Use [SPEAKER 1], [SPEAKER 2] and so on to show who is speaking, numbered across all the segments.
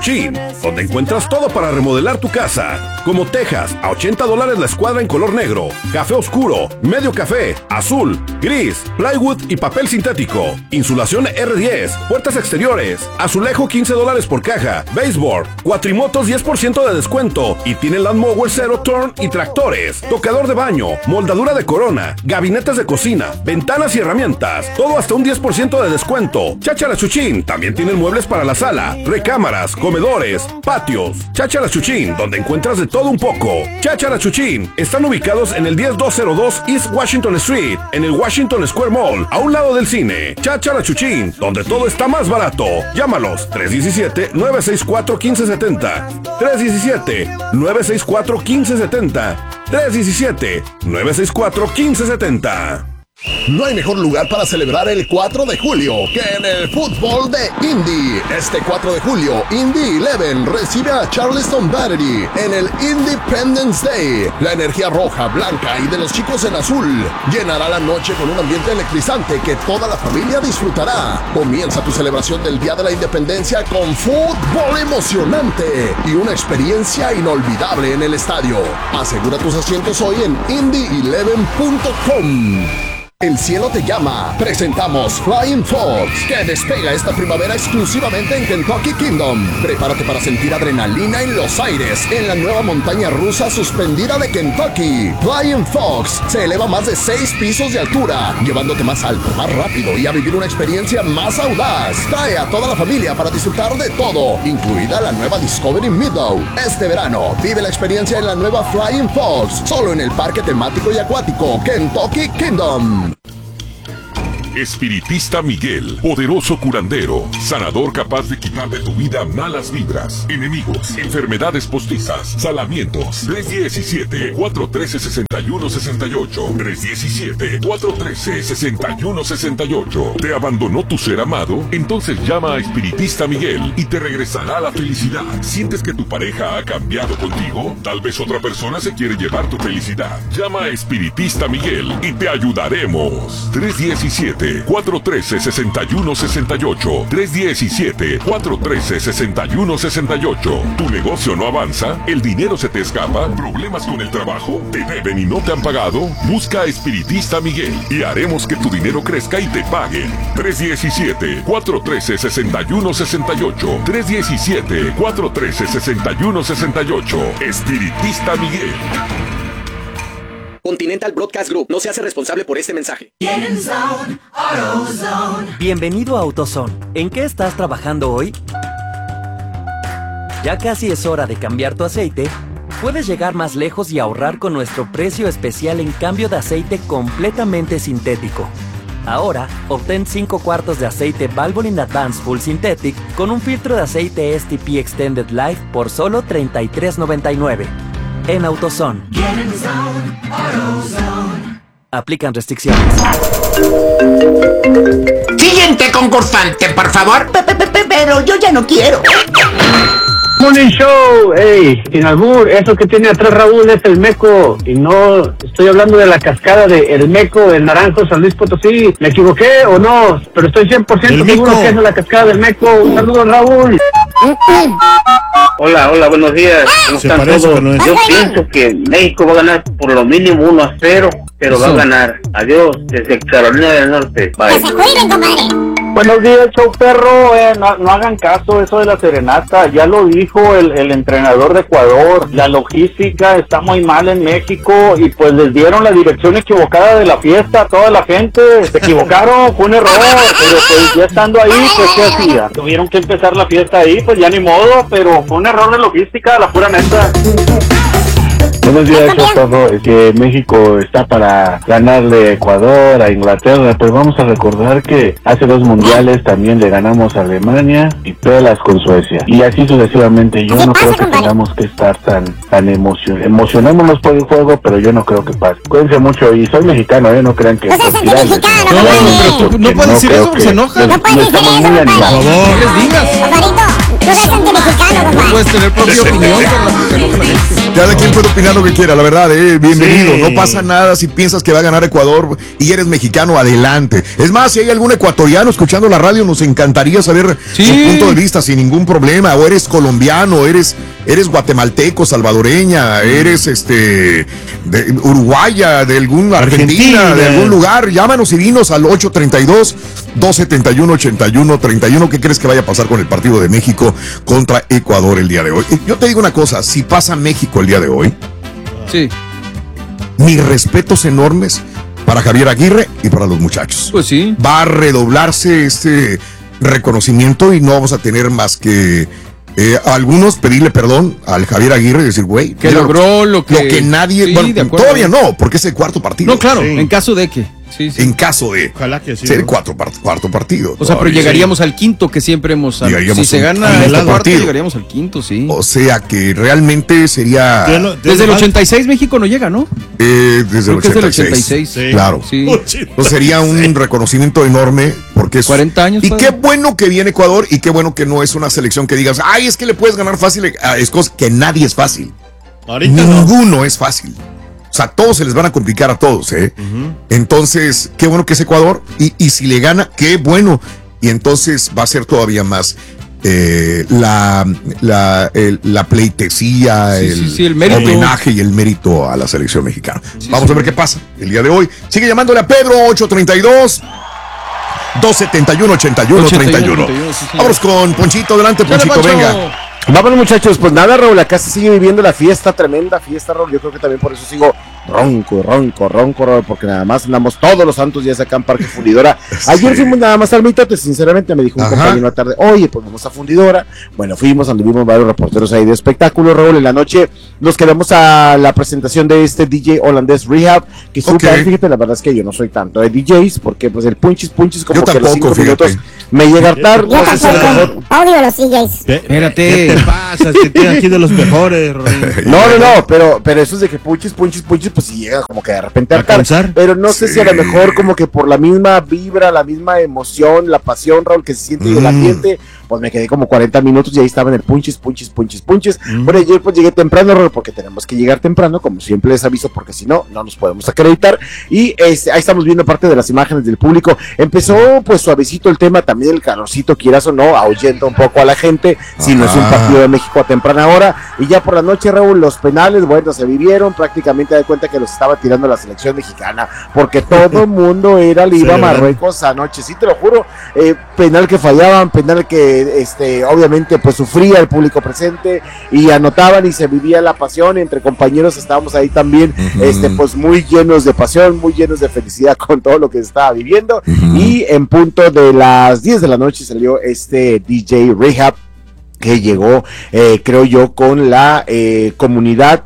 [SPEAKER 1] Chuchín, donde encuentras todo para remodelar tu casa, como tejas a $80 la escuadra en color negro, café oscuro, medio café, azul, gris, plywood y papel sintético, insulación R10, puertas exteriores, azulejo $15 por caja, baseboard, cuatrimotos 10% de descuento y tiene lawnmower Zero Turn y tractores, tocador de baño, moldadura de corona, gabinetes de cocina, ventanas y herramientas, todo hasta un 10% de descuento. Cháchara Chuchín también tienen muebles para la sala, recámaras, comedores, patios. Cháchara Chuchín, donde encuentras de todo un poco. Cháchara Chuchín, están ubicados en el 10202 East Washington Street, en el Washington Square Mall, a un lado del cine. Cháchara Chuchín, donde todo está más barato. Llámalos 317-964-1570. 317-964-1570. 317-964-1570.
[SPEAKER 2] No hay mejor lugar para celebrar el 4 de julio que en el fútbol de Indy. Este 4 de julio, Indy 11 recibe a Charleston Battery en el Independence Day. La energía roja, blanca y de los chicos en azul llenará la noche con un ambiente electrizante que toda la familia disfrutará. Comienza tu celebración del Día de la Independencia con fútbol emocionante y una experiencia inolvidable en el estadio. Asegura tus asientos hoy en indy11.com. El cielo te llama. Presentamos Flying Fox, que despega esta primavera exclusivamente en Kentucky Kingdom. Prepárate para sentir adrenalina en los aires en la nueva montaña rusa suspendida de Kentucky. Flying Fox se eleva más de 6 pisos de altura, llevándote más alto, más rápido y a vivir una experiencia más audaz. Trae a toda la familia para disfrutar de todo, incluida la nueva Discovery Meadow. Este verano, vive la experiencia en la nueva Flying Fox, solo en el parque temático y acuático Kentucky Kingdom.
[SPEAKER 3] Espiritista Miguel, poderoso curandero, sanador capaz de quitar de tu vida malas vibras, enemigos, enfermedades postizas, salamientos. 317-413-6168. 317-413-6168. ¿Te abandonó tu ser amado? Entonces llama a Espiritista Miguel y te regresará la felicidad. ¿Sientes que tu pareja ha cambiado contigo? Tal vez otra persona se quiere llevar tu felicidad. Llama a Espiritista Miguel y te ayudaremos. 317-413-6168. 317-413-6168. ¿Tu negocio no avanza? ¿El dinero se te escapa? ¿Problemas con el trabajo? ¿Te deben y no te han pagado? Busca a Espiritista Miguel y haremos que tu dinero crezca y te paguen. 317-413-6168. 317-413-6168. Espiritista Miguel.
[SPEAKER 4] Continental Broadcast Group no se hace responsable por este mensaje.
[SPEAKER 5] Bienvenido a AutoZone. ¿En qué estás trabajando hoy? Ya casi es hora de cambiar tu aceite. Puedes llegar más lejos y ahorrar con nuestro precio especial en cambio de aceite completamente sintético. Ahora, obtén 5 cuartos de aceite Valvoline Advanced Full Synthetic con un filtro de aceite STP Extended Life por solo $33.99. En AutoZone. Aplican restricciones.
[SPEAKER 6] Siguiente concursante, por favor.
[SPEAKER 7] Pero yo ya no quiero.
[SPEAKER 8] Morning Show, hey, sin albur, eso que tiene atrás Raúl es el Meco, y no estoy hablando de la cascada de El Meco, del Naranjo, San Luis Potosí. ¿Me equivoqué o no? Pero estoy 100% seguro que es la cascada del Meco. Un saludo, Raúl. Hola, buenos días. ¿Cómo están todos? No es. Yo pienso que México va a ganar por lo mínimo 1-0, pero va a ganar. Adiós, desde Carolina del Norte. Bye.
[SPEAKER 7] Que se cuiden, compadre.
[SPEAKER 8] Buenos días, show perro. No hagan caso eso de la serenata. Ya lo dijo el entrenador de Ecuador. La logística está muy mal en México y pues les dieron la dirección equivocada de la fiesta a toda la gente. Se equivocaron, fue un error. Pero pues ya estando ahí, pues ¿qué hacía? Tuvieron que empezar la fiesta ahí, pues ya ni modo. Pero fue un error de logística, la pura neta. Buenos días, todo. Que México está para ganarle a Ecuador, a Inglaterra, pero vamos a recordar que hace 2 mundiales también le ganamos a Alemania y pelas con Suecia. Y así sucesivamente. Yo no creo que tengamos que estar tan emocionémonos por el juego, pero yo no creo que pase. Cuídense mucho, y soy mexicano, no crean que...
[SPEAKER 7] No puedes decir eso porque se enoja. No puedes decir eso, compadre.
[SPEAKER 9] Por favor, les digas.
[SPEAKER 7] Paparito, tú eres anti-mexicano, compadre.
[SPEAKER 9] Puedes tener propia opinión.
[SPEAKER 10] Cada quien puede opinar lo que quiera, la verdad, bienvenido. Sí. No pasa nada si piensas que va a ganar Ecuador y eres mexicano, adelante. Es más, si hay algún ecuatoriano escuchando la radio, nos encantaría saber su punto de vista sin ningún problema. O eres colombiano, eres guatemalteco, salvadoreña, eres de uruguaya, de algún Argentina, de algún lugar. Llámanos y dinos al 832-271-8131. ¿Qué crees que vaya a pasar con el partido de México contra Ecuador el día de hoy? Yo te digo una cosa, si pasa México el día de hoy,
[SPEAKER 9] sí,
[SPEAKER 10] mis respetos enormes para Javier Aguirre y para los muchachos.
[SPEAKER 9] Pues sí.
[SPEAKER 10] Va a redoblarse este reconocimiento y no vamos a tener más que algunos pedirle perdón al Javier Aguirre y decir, güey,
[SPEAKER 9] que logró lo que
[SPEAKER 10] nadie,
[SPEAKER 9] sí,
[SPEAKER 10] bueno, todavía no, porque es el cuarto partido.
[SPEAKER 9] No, claro, en caso de que. Sí.
[SPEAKER 10] En caso de ser el cuarto partido.
[SPEAKER 9] O sea, pero llegaríamos al quinto que siempre hemos... Si se gana esta parte, llegaríamos al quinto, sí.
[SPEAKER 10] O sea, que realmente sería...
[SPEAKER 9] Desde el 86 México no llega, ¿no?
[SPEAKER 10] Desde el 86.
[SPEAKER 9] Sí.
[SPEAKER 10] Claro.
[SPEAKER 9] Sí.
[SPEAKER 10] Pues sería un reconocimiento enorme porque es...
[SPEAKER 9] 40 años.
[SPEAKER 10] Y qué bueno que viene Ecuador y qué bueno que no es una selección que digas, ay, es que le puedes ganar fácil. Es cosa que nadie es fácil.
[SPEAKER 11] Ahorita
[SPEAKER 10] ninguno es fácil. O sea, todos se les van a complicar a todos, ¿eh? Entonces, qué bueno que es Ecuador. Y si le gana, qué bueno. Y entonces va a ser todavía más la pleitesía,
[SPEAKER 9] el mérito,
[SPEAKER 10] homenaje y el mérito a la selección mexicana. Vamos a ver qué pasa el día de hoy. Sigue llamándole a Pedro, 832-271-8131. Vamos con Ponchito, adelante, Ponchito, venga.
[SPEAKER 12] Vámonos, muchachos, pues nada, Raúl, acá se sigue viviendo la fiesta, tremenda fiesta, Raúl. Yo creo que también por eso sigo ronco, Raúl, porque nada más andamos todos los santos días acá en Parque Fundidora. Ayer fuimos nada más al mitote, sinceramente me dijo un compañero en la tarde, oye, pues vamos a Fundidora. Bueno, fuimos, anduvimos varios reporteros ahí de espectáculo, Raúl. En la noche nos quedamos a la presentación de este DJ holandés Rehab, que súper, fíjate, la verdad es que yo no soy tanto de DJs, porque pues el punchis como yo que los 5 minutos me llega a hartar.
[SPEAKER 7] Yo tampoco, odio los DJs.
[SPEAKER 9] Espérate.
[SPEAKER 11] ¿Qué te pasa? Es que tienes aquí de los mejores.
[SPEAKER 12] No, pero eso es de que punches, pues sí llega como que de repente a hartar. Pero no sé si a lo mejor como que por la misma vibra, la misma emoción, la pasión, Raúl, que se siente en el ambiente, pues me quedé como 40 minutos y ahí estaba en el punches. Bueno, ayer pues llegué temprano, Raúl, porque tenemos que llegar temprano, como siempre les aviso, porque si no, no nos podemos acreditar. Y ahí estamos viendo parte de las imágenes del público. Empezó pues suavecito el tema, también el calorcito, quieras o no, ahuyenta un poco a la gente, si no es un partido de México a temprana hora. Y ya por la noche, Raúl, los penales, bueno, se vivieron, prácticamente de cuenta que los estaba tirando la selección mexicana, porque todo el mundo era Liga Marruecos anoche, sí te lo juro, penal que fallaban, penal que obviamente pues sufría el público presente y anotaban y se vivía la pasión, entre compañeros estábamos ahí también, pues muy llenos de pasión, muy llenos de felicidad con todo lo que se estaba viviendo, y en punto de las 10 de la noche salió DJ Rehab, que llegó, creo yo, con la comunidad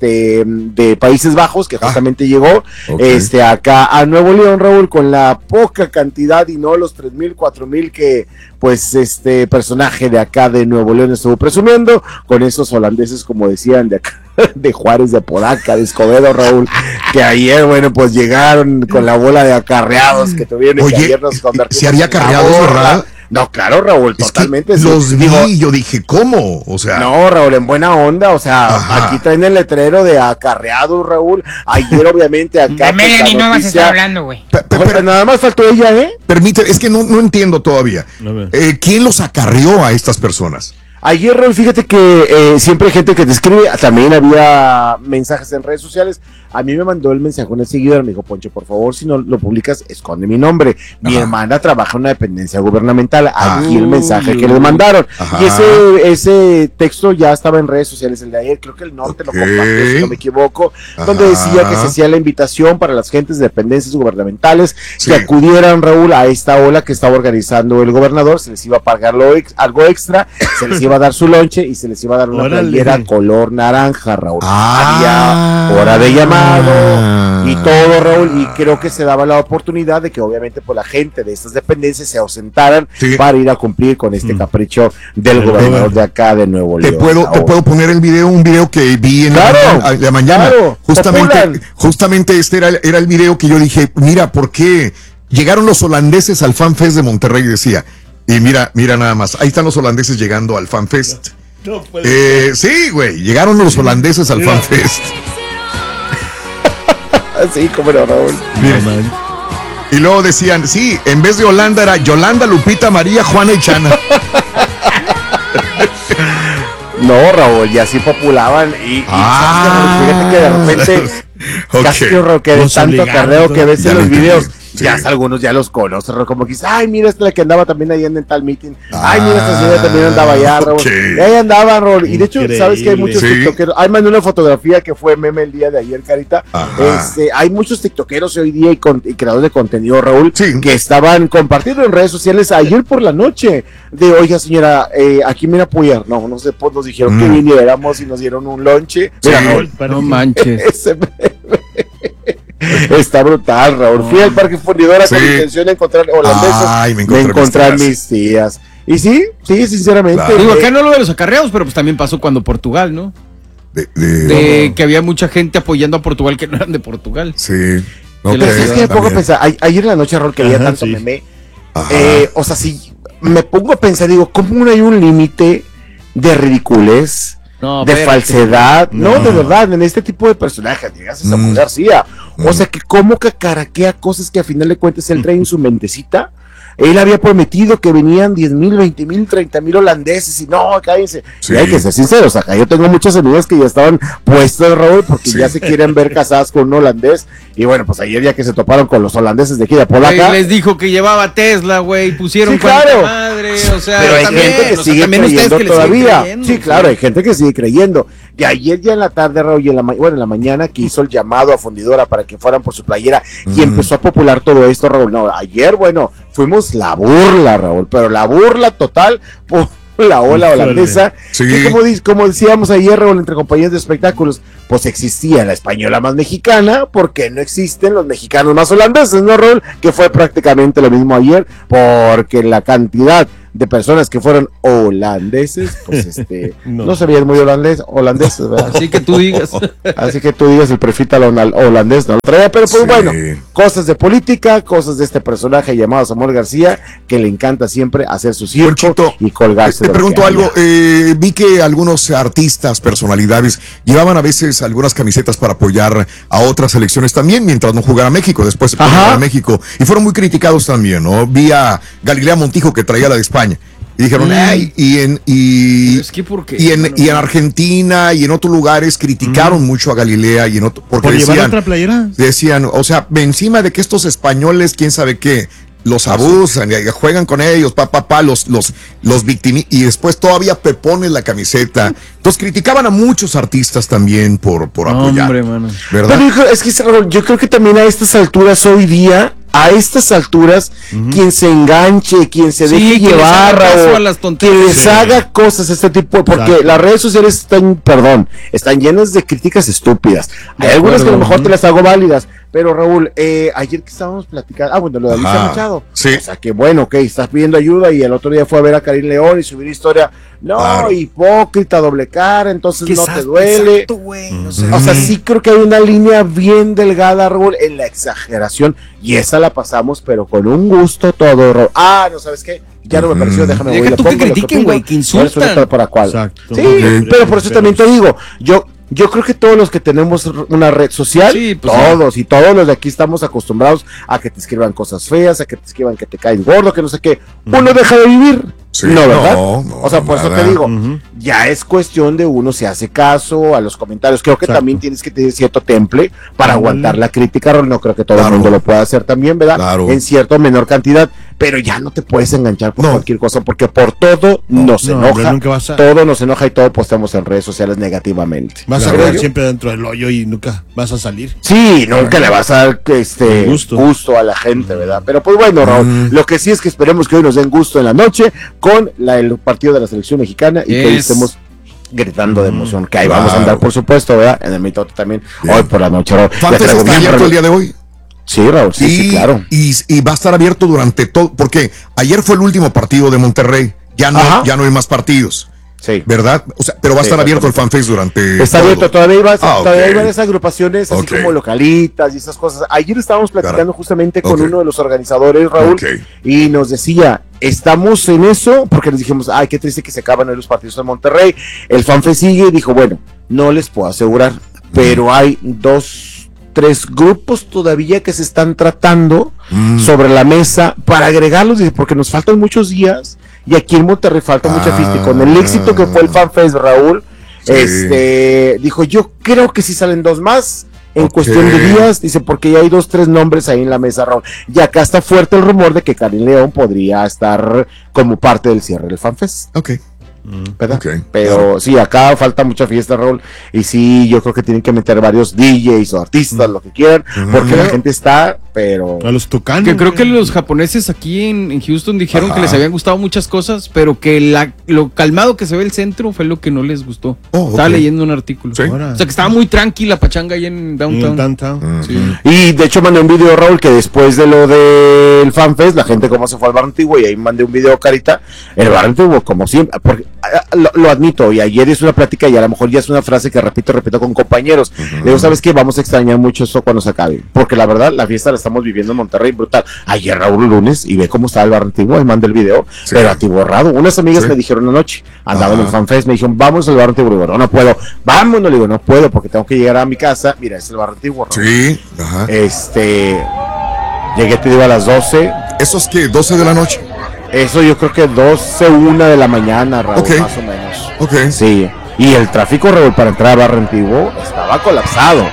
[SPEAKER 12] de Países Bajos, que justamente llegó acá a Nuevo León, Raúl, con la poca cantidad y no los 3,000, 4,000 que pues personaje de acá de Nuevo León estuvo presumiendo, con esos holandeses, como decían, de acá, de Juárez, de Podaca, de Escobedo, Raúl, que ayer, bueno, pues llegaron con la bola de acarreados que tuvieron.
[SPEAKER 10] Oye,
[SPEAKER 12] que ayer nos convertimos
[SPEAKER 10] se haría acarreados, ¿verdad?
[SPEAKER 12] No, claro, Raúl, es totalmente.
[SPEAKER 10] Los vi y yo dije, ¿cómo? O sea.
[SPEAKER 12] No, Raúl, en buena onda, o sea, aquí traen el letrero de acarreados, Raúl. Ayer, obviamente, acá.
[SPEAKER 13] De Melanie no vas a estar hablando, güey.
[SPEAKER 12] Pero nada más faltó ella,
[SPEAKER 10] Permite, es que no entiendo todavía. ¿Quién los acarreó a estas personas?
[SPEAKER 12] Ayer, Raúl, fíjate que siempre hay gente que te escribe, también había mensajes en redes sociales. A mí me mandó el mensaje una seguidora, me dijo, Poncho, por favor, si no lo publicas, esconde mi nombre. Mi hermana trabaja en una dependencia gubernamental. Aquí el mensaje que les mandaron. Y ese texto ya estaba en redes sociales el de ayer, creo que el Norte lo compartió, si no me equivoco, donde decía que se hacía la invitación para las gentes de dependencias gubernamentales que acudieran, Raúl, a esta ola que estaba organizando el gobernador. Se les iba a pagar algo extra, se les iba a dar su lonche y se les iba a dar una playera color naranja, Raúl. Había hora de llamar y todo, Raúl, y creo que se daba la oportunidad de que obviamente pues la gente de estas dependencias se ausentaran para ir a cumplir con este capricho del gobernador de acá de Nuevo León.
[SPEAKER 10] Te puedo poner el video, un video que vi en la mañana. Justamente este era el video que yo dije, mira, ¿por qué llegaron los holandeses al Fan Fest de Monterrey? Decía, y mira nada más, ahí están los holandeses llegando al Fan Fest. Sí, güey, llegaron los holandeses al FanFest.
[SPEAKER 12] Sí, como era Raúl.
[SPEAKER 10] Bien. Y luego decían, sí, en vez de Holanda era Yolanda, Lupita, María, Juana y Chana.
[SPEAKER 12] No, Raúl, y así populaban. Y fíjate que de repente, casi que de tanto acarreo que ves en los videos, ya algunos ya los conocen, como que dices, ay, mira, esta es la que andaba también ahí en el tal meeting. Ay, mira, esta señora también andaba allá, Raúl. Y ahí andaba, Raúl. Y de hecho, sabes que hay muchos tiktokeros. Hay más de una fotografía que fue meme el día de ayer, Carita. Hay muchos tiktokeros hoy día y creadores de contenido, Raúl, que estaban compartiendo en redes sociales ayer por la noche. De, oiga, señora, aquí me apoyar. No sé, pues nos dijeron que viniéramos y nos dieron un lonche. Mira, Raúl,
[SPEAKER 9] no manches.
[SPEAKER 12] Está brutal, Raúl. Fui al Parque Fundidora con la intención de encontrar holandeses. Me encontré mis tías. Y sí, sinceramente.
[SPEAKER 9] Claro. Digo, acá no lo de los acarreados, pero pues también pasó cuando Portugal, ¿no? Que había mucha gente apoyando a Portugal que no eran de Portugal.
[SPEAKER 10] Sí.
[SPEAKER 12] Es que me pongo a pensar, ayer en la noche, Raúl, que había tanto meme. O sea, sí, me pongo a pensar, digo, ¿cómo no hay un límite de ridiculez? De falsedad, no, de verdad, en este tipo de personajes, llegas a Samuel García, o sea que como que caraquea cosas que a final de cuentas él trae en su mentecita. Él había prometido que venían 10,000, 20,000, 30,000 holandeses y no, cállense. Y hay que ser sinceros, acá yo tengo muchas amigas que ya estaban puestas, Raúl, porque ya se quieren ver casadas con un holandés. Y bueno, pues ayer ya que se toparon con los holandeses de aquí de Polaca.
[SPEAKER 9] Les dijo que llevaba Tesla, güey, pusieron
[SPEAKER 12] claro.
[SPEAKER 9] Madre, o sea,
[SPEAKER 12] pero hay
[SPEAKER 9] también,
[SPEAKER 12] gente que sigue creyendo todavía. Sí, claro, hay gente que sigue creyendo. Y ayer ya en la tarde, Raúl, y en la mañana que hizo el llamado a Fundidora para que fueran por su playera y empezó a popular todo esto, Raúl. No, ayer, bueno, fuimos la burla, Raúl, pero la burla total por la ola holandesa. Sí. Que como decíamos ayer, Raúl, entre compañías de espectáculos, pues existía la española más mexicana, porque no existen los mexicanos más holandeses, ¿no, Raúl? Que fue prácticamente lo mismo ayer, porque la cantidad de personas que fueron holandeses, pues no se veían muy holandeses, ¿verdad?
[SPEAKER 9] Así que tú digas
[SPEAKER 12] el perfil holandés, no lo traía, pero pues bueno, cosas de política, cosas de este personaje llamado Samuel García, que le encanta siempre hacer su circo y colgarse.
[SPEAKER 10] Te pregunto algo, vi que algunos artistas, personalidades, llevaban a veces algunas camisetas para apoyar a otras selecciones también, mientras no jugara México, después se jugara a México, y fueron muy criticados también, ¿no? Vi a Galilea Montijo, que traía la de España, y dijeron, y en Argentina y en otros lugares criticaron mucho a Galilea y porque
[SPEAKER 11] ¿por llevar otra playera?
[SPEAKER 10] Decían, o sea, encima de que estos españoles, quién sabe qué, los abusan, juegan con ellos, los victimizan, y después todavía pepones la camiseta. Entonces criticaban a muchos artistas también por apoyar.
[SPEAKER 9] Hombre, mano.
[SPEAKER 12] ¿Verdad? Pero es que yo creo que también a estas alturas hoy día, quien se enganche, quien se deje llevar, quien les haga cosas este tipo, porque las redes sociales están llenas de críticas estúpidas. Hay algunas que a lo mejor te las hago válidas, pero Raúl, ayer que estábamos platicando, lo de Alicia Machado, o sea que bueno, estás pidiendo ayuda y el otro día fue a ver a Karim León y subir historia, hipócrita, doble cara, entonces no te duele. Exacto, o sea, sí creo que hay una línea bien delgada, Raúl, en la exageración, y esa la pasamos, pero con un gusto todo, Raúl. ¿No sabes qué? Ya no me pareció, déjame voy.
[SPEAKER 9] Que critiquen, güey, que insultan.
[SPEAKER 12] Sí, pero por eso también te digo, yo creo que todos los que tenemos una red social, todos los de aquí estamos acostumbrados a que te escriban cosas feas, a que te escriban que te caes gordo, que no sé qué. Uno deja de vivir.
[SPEAKER 10] Sí,
[SPEAKER 12] ¿verdad? O sea, por eso te digo, ya es cuestión de uno se hace caso a los comentarios. Creo que también tienes que tener cierto temple para aguantar la crítica. No creo que todo el mundo lo pueda hacer también, ¿verdad? En cierta menor cantidad, pero ya no te puedes enganchar por cualquier cosa, porque por todo nos enoja, todo nos enoja y todo postamos en redes sociales negativamente.
[SPEAKER 11] Vas a quedar siempre dentro del hoyo y nunca vas a salir.
[SPEAKER 12] Sí, nunca le vas a dar gusto a la gente, ¿verdad? Pero pues bueno, Raúl, lo que sí es que esperemos que hoy nos den gusto en la noche con el partido de la selección mexicana y que hoy estemos gritando de emoción, que ahí vamos a andar, por supuesto, ¿verdad? En el mitote también, hoy por la noche, Raúl.
[SPEAKER 10] ¿Fantasy está abierto el día de hoy?
[SPEAKER 12] Sí, Raúl, sí, claro.
[SPEAKER 10] Y va a estar abierto durante todo, porque ayer fue el último partido de Monterrey, ya no hay más partidos. Sí. ¿Verdad? O sea, pero va a estar abierto el fanfest durante.
[SPEAKER 12] Está abierto, todavía hay varias agrupaciones, así como localitas y esas cosas. Ayer estábamos platicando justamente con uno de los organizadores, Raúl, y nos decía, estamos en eso, porque les dijimos, ay, qué triste que se acaban hoy los partidos en Monterrey. El fanfest sigue y dijo, bueno, no les puedo asegurar, pero hay 3 grupos todavía que se están tratando sobre la mesa para agregarlos, porque nos faltan muchos días y aquí en Monterrey falta mucha fiesta. Y con el éxito que fue el FanFest, Raúl, dijo, yo creo que sí salen 2 más en cuestión de días, dice, porque ya hay 2-3 nombres ahí en la mesa, Raúl. Y acá está fuerte el rumor de que Karim León podría estar como parte del cierre del FanFest. ¿Verdad? Pero sí, acá falta mucha fiesta, Raúl, y sí, yo creo que tienen que meter varios DJs o artistas, lo que quieran, porque la gente está, pero...
[SPEAKER 9] A los tucanos. Que creo que los japoneses aquí en Houston dijeron que les habían gustado muchas cosas, pero que lo calmado que se ve el centro fue lo que no les gustó. Estaba leyendo un artículo. O sea, que estaba muy tranquila pachanga ahí en Downtown.
[SPEAKER 12] Y de hecho mandé un video, Raúl, que después de lo del FanFest, la gente como se fue al Bar Antiguo, y ahí mandé un video, Carita, el Bar Antiguo, como siempre, porque lo admito, y ayer es una plática y a lo mejor ya es una frase que repito con compañeros. Le digo, ¿sabes qué? Vamos a extrañar mucho esto cuando se acabe, porque la verdad, la fiesta la estamos viviendo en Monterrey brutal. Ayer, Raúl, lunes, y ve cómo está el Bar Antiguo, y mandé el video, pero atiborrado. Unas amigas me dijeron anoche, andaba en el FanFest, me dijeron, vamos al Bar Antiguo. Digo, no puedo, vámonos, le digo, no puedo, porque tengo que llegar a mi casa. Mira, es el Bar Antiguo, Raúl. Llegué, te digo, a las 12.
[SPEAKER 10] ¿Eso es qué? ¿12 de la noche?
[SPEAKER 12] Eso yo creo que 12, 1 de la mañana, Raúl, más o menos. Sí. Y el tráfico, Raúl, para entrar a Barrio Antiguo estaba colapsado.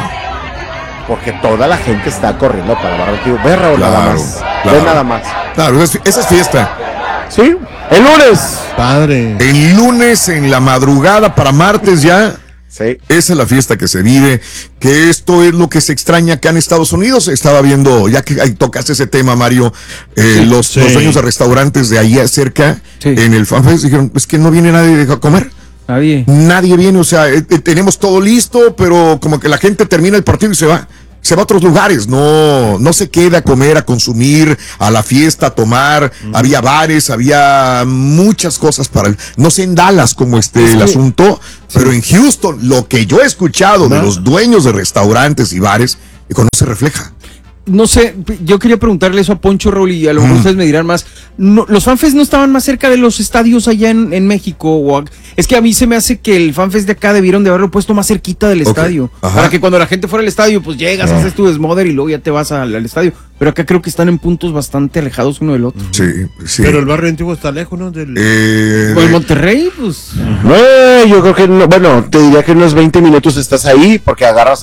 [SPEAKER 12] Porque toda la gente está corriendo para Barrio Antiguo. Ve, Raúl, nada más. Ve nada más.
[SPEAKER 10] Claro, esa es fiesta.
[SPEAKER 12] Sí, el lunes.
[SPEAKER 10] Padre. El lunes en la madrugada para martes ya.
[SPEAKER 12] Sí.
[SPEAKER 10] Esa es la fiesta que se vive, que esto es lo que se extraña acá en Estados Unidos. Estaba viendo, ya que ahí tocaste ese tema, Mario, los dueños de restaurantes de ahí cerca, en el FanFest, dijeron, es que no viene nadie a comer. Nadie viene, o sea, tenemos todo listo, pero como que la gente termina el partido y se va a otros lugares, no se queda a comer, a consumir, a la fiesta, a tomar. Había bares, había muchas cosas no sé en Dallas cómo el asunto, pero en Houston, lo que yo he escuchado de los dueños de restaurantes y bares, no se refleja.
[SPEAKER 9] No sé, yo quería preguntarle eso a Poncho, Raúl, y a lo mejor ustedes me dirán más. ¿Los FanFest no estaban más cerca de los estadios allá en México? Es que a mí se me hace que el FanFest de acá debieron de haberlo puesto más cerquita del estadio. Para que cuando la gente fuera al estadio, pues llegas, haces tu desmoder y luego ya te vas al estadio. Pero acá creo que están en puntos bastante alejados uno del otro.
[SPEAKER 10] Sí.
[SPEAKER 11] Pero el Barrio Antiguo está lejos, ¿no?
[SPEAKER 9] Pues Monterrey, pues.
[SPEAKER 12] Yo creo que no, bueno, te diría que en unos 20 minutos estás ahí, porque agarras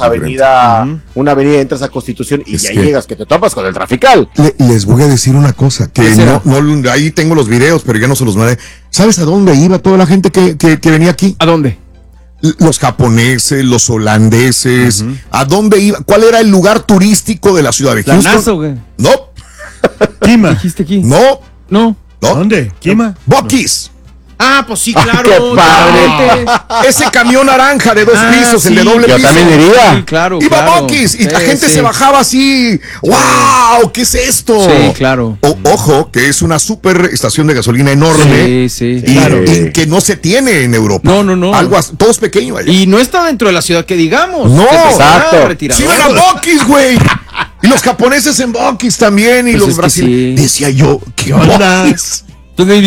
[SPEAKER 12] una avenida, entras a Constitución y ya llegas, que te topas con el trafical.
[SPEAKER 10] Les voy a decir una cosa, que ahí tengo los videos, pero ya no se los mandé. ¿Sabes a dónde iba toda la gente que venía aquí?
[SPEAKER 9] ¿A dónde?
[SPEAKER 10] Los japoneses, los holandeses, ¿a dónde iba? ¿Cuál era el lugar turístico de la ciudad de Houston?
[SPEAKER 9] ¿Nazo, güey?
[SPEAKER 10] No.
[SPEAKER 11] Quima.
[SPEAKER 9] ¿Dijiste aquí?
[SPEAKER 10] No.
[SPEAKER 11] ¿Dónde? Quima.
[SPEAKER 10] Buc-ee's.
[SPEAKER 9] Ah, pues sí, claro.
[SPEAKER 12] ¡Qué padre!
[SPEAKER 10] Ese camión naranja de 2 pisos, el de doble piso.
[SPEAKER 12] Yo también diría.
[SPEAKER 9] Sí, claro.
[SPEAKER 10] Iba a Buc-ee's y la gente se bajaba así. ¡Wow! ¿Qué es esto?
[SPEAKER 9] Sí, claro.
[SPEAKER 10] Ojo, que es una super estación de gasolina enorme.
[SPEAKER 9] Sí,
[SPEAKER 10] claro. Y que no se tiene en Europa.
[SPEAKER 9] No.
[SPEAKER 10] Todo es pequeño allá.
[SPEAKER 9] Y no está dentro de la ciudad que digamos.
[SPEAKER 10] No,
[SPEAKER 12] exacto.
[SPEAKER 10] Sí, iban a Buc-ee's, güey. Y los japoneses en Buc-ee's también. Y los brasileños. Decía yo, ¿qué onda?
[SPEAKER 9] Mis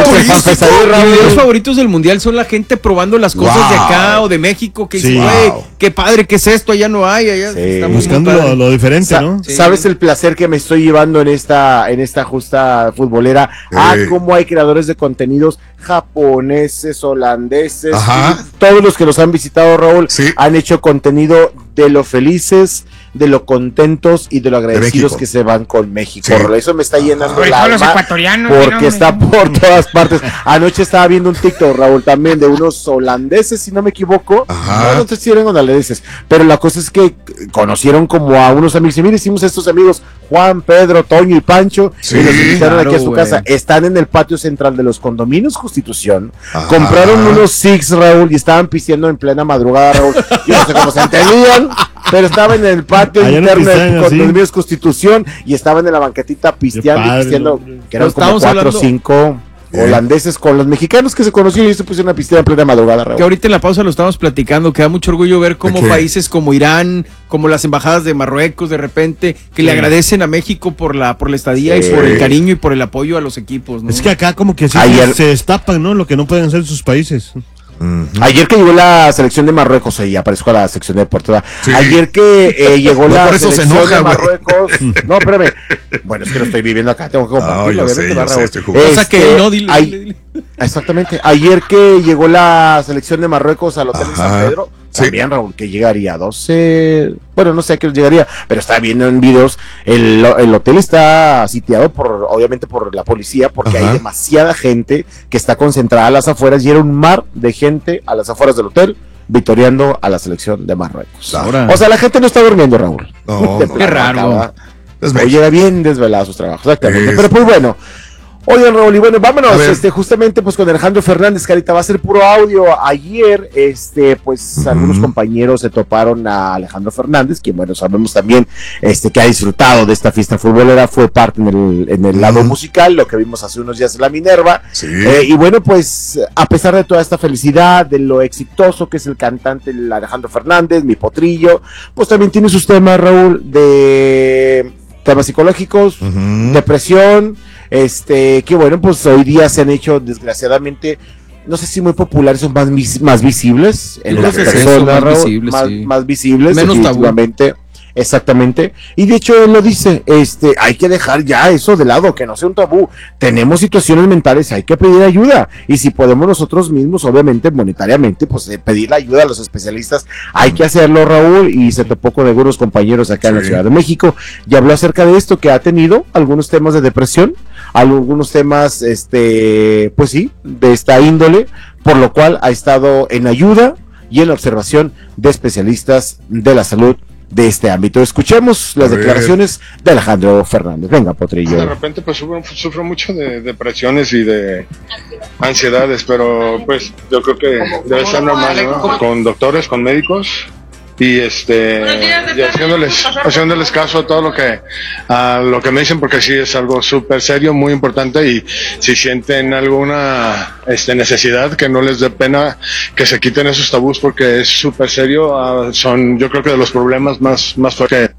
[SPEAKER 9] videos favoritos del mundial son la gente probando las cosas de acá o de México, que dice, güey, qué padre, ¿qué es esto? Allá no hay, allá
[SPEAKER 11] estamos buscando lo diferente, ¿no?
[SPEAKER 12] ¿Sabes el placer que me estoy llevando en esta justa futbolera? Cómo hay creadores de contenidos japoneses, holandeses, todos los que los han visitado, Raúl, han hecho contenido de lo felices, de lo contentos y de lo agradecidos que se van con México. Eso me está llenando el alma,
[SPEAKER 13] los ecuatorianos,
[SPEAKER 12] porque está por todas partes. Anoche estaba viendo un TikTok, Raúl, también de unos holandeses, si no me equivoco. No sé si eran holandeses, pero la cosa es que conocieron como a unos amigos. Y mira, hicimos estos amigos, Juan, Pedro, Toño y Pancho, y los invitaron aquí a su casa. Están en el patio central de los condominios Constitución. Compraron unos Six, Raúl, y estaban pisteando en plena madrugada, Raúl. Yo no sé cómo se entendían, pero estaban en el patio interno de condominios Constitución y estaban en la banquetita pisteando, que eran como 4 o 5. holandeses con los mexicanos que se conocieron y se pusieron a pistear en plena madrugada, Raúl.
[SPEAKER 9] Que ahorita en la pausa lo estamos platicando, que da mucho orgullo ver cómo países como Irán, como las embajadas de Marruecos, de repente, que le agradecen a México por la estadía y por el cariño y por el apoyo a los equipos, ¿no?
[SPEAKER 11] Es que acá como que se destapan, ¿no? Lo que no pueden hacer sus países.
[SPEAKER 12] Ayer que llegó la selección de Marruecos, ahí aparezco a la sección de Portugal. Sí. Ayer que llegó la selección de Marruecos. No, espérame. Bueno, es que lo estoy viviendo acá, tengo que compartirlo. Dile. Exactamente. Ayer que llegó la selección de Marruecos al hotel de San Pedro, también, Raúl, que llegaría a 12. Bueno, no sé a qué llegaría, pero estaba viendo en videos. El hotel está sitiado obviamente por la policía, porque hay demasiada gente que está concentrada a las afueras y era un mar de gente a las afueras del hotel victoriando a la selección de Marruecos. Ahora. O sea, la gente no está durmiendo, Raúl.
[SPEAKER 9] No, qué raro.
[SPEAKER 12] Llega bien desvelado a sus trabajos, exactamente. Pero pues bueno. Oigan, Raúl, y bueno, vámonos, justamente pues con Alejandro Fernández, que ahorita va a ser puro audio. Ayer, algunos compañeros se toparon a Alejandro Fernández, quien, bueno, sabemos también, que ha disfrutado de esta fiesta futbolera, fue parte en el lado musical, lo que vimos hace unos días en la Minerva. Sí. Y bueno, pues, a pesar de toda esta felicidad, de lo exitoso que es el cantante Alejandro Fernández, mi potrillo, pues también tiene sus temas, Raúl, de temas psicológicos, depresión, que bueno, pues hoy día se han hecho desgraciadamente, no sé si muy populares o más visibles en las personas, más visibles, menos definitivamente. Tabú. Exactamente, y de hecho él lo dice, hay que dejar ya eso de lado, que no sea un tabú, tenemos situaciones mentales, hay que pedir ayuda, y si podemos nosotros mismos, obviamente monetariamente, pues pedir la ayuda a los especialistas, hay que hacerlo, Raúl, y se topó con algunos compañeros acá en la Ciudad de México, y habló acerca de esto, que ha tenido algunos temas de depresión, algunos temas, pues sí, de esta índole, por lo cual ha estado en ayuda y en la observación de especialistas de la salud de este ámbito. Escuchemos las declaraciones de Alejandro Fernández. Venga, Potrillo.
[SPEAKER 14] De repente pues sufro mucho de depresiones y de ansiedades, pero pues yo creo que debe estar normal, ¿no? Con doctores, con médicos y y haciéndoles caso a todo lo que me dicen, porque sí es algo súper serio, muy importante, y si sienten alguna necesidad, que no les dé pena, que se quiten esos tabús, porque es súper serio. Son, yo creo que de los problemas más fuertes